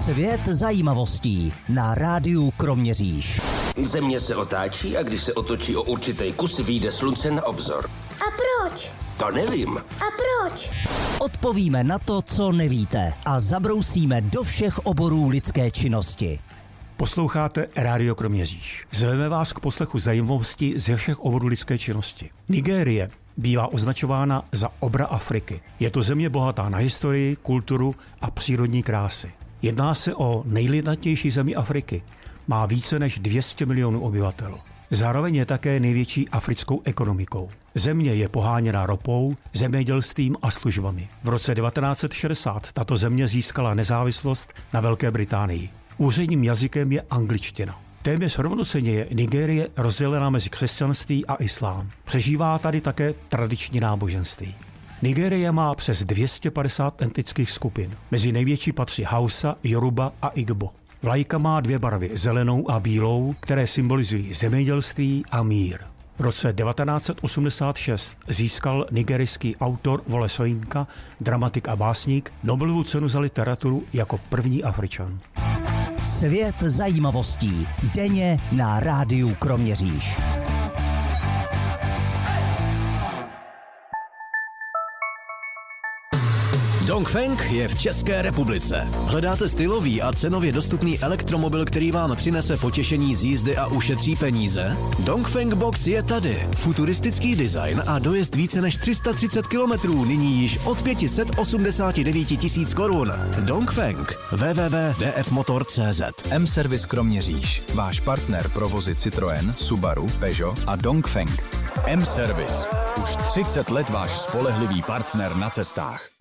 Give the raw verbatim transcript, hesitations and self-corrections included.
Svět zajímavostí na rádiu Kroměříž. Země se otáčí a když se otočí o určitý kus, vyjde slunce na obzor. A proč? To nevím. A proč? Odpovíme na to, co nevíte a zabrousíme do všech oborů lidské činnosti. Posloucháte Rádio Kroměříž. Zveme vás k poslechu zajímavosti ze všech oborů lidské činnosti. Nigérie bývá označována za obra Afriky. Je to země bohatá na historii, kulturu a přírodní krásy. Jedná se o nejlidnatější zemi Afriky. Má více než dvě stě milionů obyvatel. Zároveň je také největší africkou ekonomikou. Země je poháněna ropou, zemědělstvím a službami. V roce devatenáct set šedesát tato země získala nezávislost na Velké Británii. Úředním jazykem je angličtina. Téměř rovnocenně je Nigérie rozdělena mezi křesťanství a islám. Přežívá tady také tradiční náboženství. Nigérie má přes dvě stě padesát etnických skupin. Mezi největší patří Hausa, Yoruba a Igbo. Vlajka má dvě barvy, zelenou a bílou, které symbolizují zemědělství a mír. V roce devatenáct set osmdesát šest získal nigerijský autor Wole Soyinka, dramatik a básník, Nobelovu cenu za literaturu jako první Afričan. Svět zajímavostí denně na rádiu Kroměříž. Dongfeng je v České republice. Hledáte stylový a cenově dostupný elektromobil, který vám přinese potěšení z jízdy a ušetří peníze? Dongfeng Box je tady. Futuristický design a dojezd více než tři sta třicet kilometrů, nyní již od pět set osmdesát devět tisíc korun. Dongfeng. w w w tečka d f motor tečka c z. M-Service Kroměříž. Váš partner pro vozy Citroën, Subaru, Peugeot a Dongfeng. M-Service. Už třicet let váš spolehlivý partner na cestách.